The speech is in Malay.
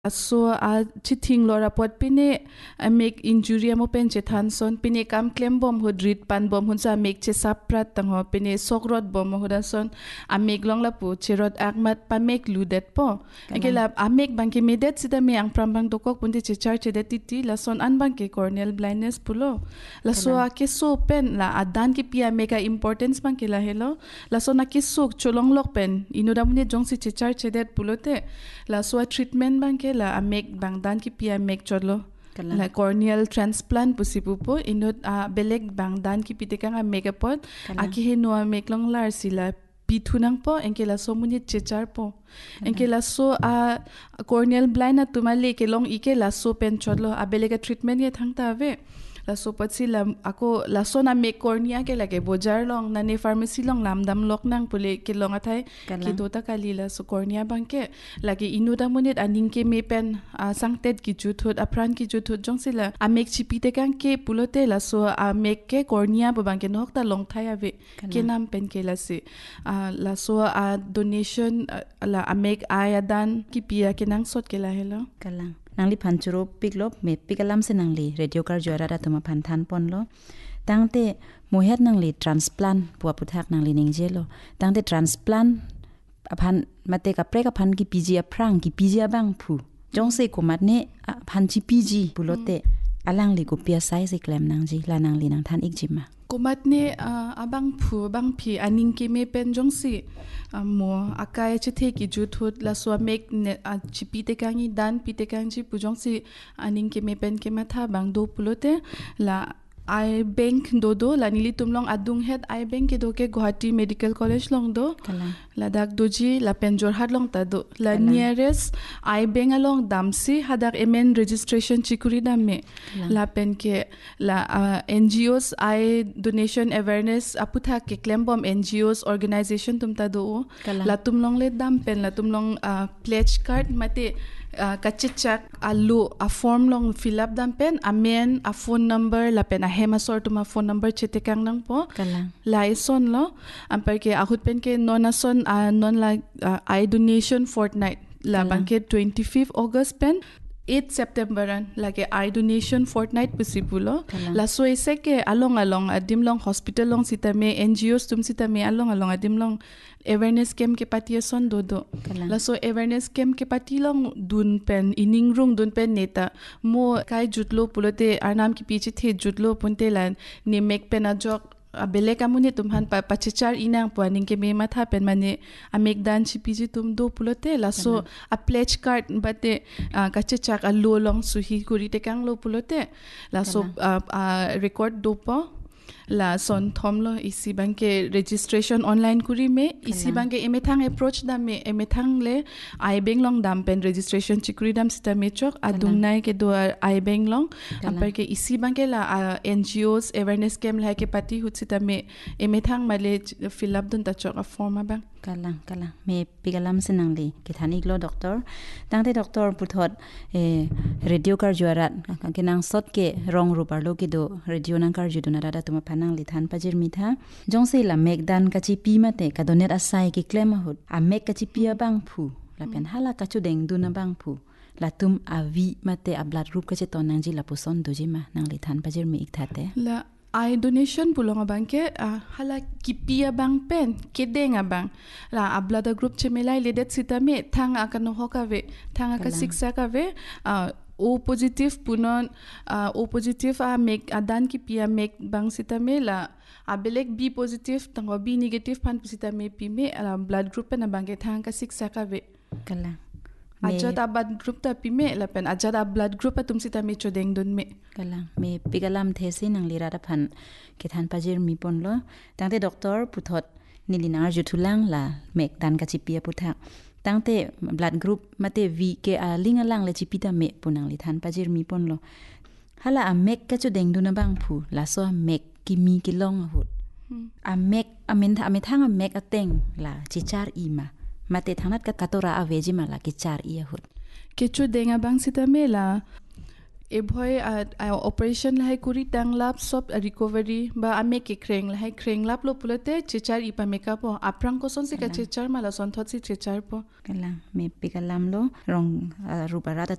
So chiting lora pot pine make injury mo pen chethanson pine kam claim bom hudrit pan bom hunsa make che saprat tang ho pine sokrot bom hudason a make long la pu cherot akmat pa make ludet po ekela a make banke medet sida me ang prambang dokok punti che char che detiti la son an banke corneal blindness pulo la so a ke so pen la adan ki pia mega importance banke la hello la so na ke so cholong lok pen inuda mune jong si che char che det pulote la so a treatment banke la a make bangdan ki pia make cholo la corneal transplant pusipu po inot a beleg bangdan ki pitekang a make pot aki he no a make long lar sila pitunang po enkela so munit chechar po enkela so a corneal blind na tumale ke long ike la so pen cholo a belega treatment ye thangta ave la so patsi la ako la so na make cornea ke lage bojar long na ne pharmacy long lamdam lok nang pule ke long athai ki dota kalila so cornea bangke lage inuda munit aning ke me pen sangtet ki juthot apran ki juthot jong sila a make chipite kang ke pulote la so a make ke cornea bo bangke nok ta long thai ave ke nam pen ke la se la so a donation la a make ayadan ki pia ke nang sot ke la hello kalang nangli panchuro piklop me pikalam se nangli radio kar jora da tuma panthan ponlo tangte mohet nangli transplant puwa puthak nangli ningjelo tangte transplant aphan mate ka preka phan ki piji aprang ki piji abang phu jongse komat ne phan chi piji pulote alang li ko pia sai se klem nangji la nangli nang than ikjima komat ne abang phu bang phi aning ke me pen jong si mo akai che ki juthut la so make ne chipi te kangi dan pite kangji pujong si aning ke me pen ke matha bang do pulote la I bank do la nili tumlong adung head I bank ke do ke Guwahati Medical College long do la dak doji la penjor hat long ta do la nearest I bank along damsi hadak MN registration chikuri dam me la pen ke la NGOs I donation awareness aputha ke claim bom NGOs organization tumta do la tumlong le dam pen la tumlong pledge card mate kachichak alu a form long fill up dam pen a men a phone number la pen a hema sort ma phone number chete kang nang po la ison lo ampar ke ahut pen ke non ason non la I donation fortnight la banke 25 August pen 8 September lage I donation fortnight pusipulo la so ese ke along adim long hospital long sitame NGOs tum sitame along adim long awareness camp ke patieson dodo la so awareness camp ke patilong dun pen ining rung dun pen neta mo kai jutlo pulote arnam ki piche the jutlo punte lan ne mek pen a jok abele kamune tumhan pachichar inang puaning ke me matha pen mane a make dan chipiji tum do pulote la so a pledge card bate kachichak a lo long suhi kuri te kang lo pulote la so record do po la son thomlo isi banke registration online kuri me isi banke emethang approach dam me emethang le I bank long dam pen registration chikuri dam sita me chok adung nai ke do I bank long ampar ke isi banke la NGOs awareness camp la ke pati hut sita me emethang male fill up dun ta chok a form ba kalang me pigalam senangli ke thani glo doctor tangte doctor puthot radio kar juarat ke nang sot ke rong rupar lo ke do radio nang kar juduna da tuma panang li than pajir mitha jongse la megdan kachi pi mate ka donet asai ki claim hut a mek kachi pia bang phu la pen hala ka chu deng duna bang phu la tum a vi mate a blood group ka che tonang ji la puson dojima nang li than pajir mi ikthate la I donation pulong bangke hala kipia bang pen kedeng abang la blood group chemelai ledet sitame thang akan hokave thang aka siksa kave O positive punon O positive make adan ki pia make bang sitame la abelek B positive tango B negative pan sitame pi me blood group na bangke thang ka siksa kave kala ajat abad group ta pi me la pen ajat blood group atum sitame chodeng don me kala me pigalam thesi nang lira da phan ke than pajir mi ponlo tangte doctor puthot nilinar juthulang la mek dan ka chipia puthak tangte blood group mate V ke linga lang le chipita me punang li than pajir mi ponlo hala a mek ka chu deng duna bang phu la so mek ki mi ki long hut a mek a men tha me thang a mek a teng la chichar ima mate thanat ka katora a veji mala ki char i hut ke chu denga bang sitame la e boy operation lai kuri tang lap sop recovery ba ame ke kreng lap lo pulote chichar ipa makeup aprang ko son se ka chichar mala son thot si chichar po kala me pikalam lo rong ruparata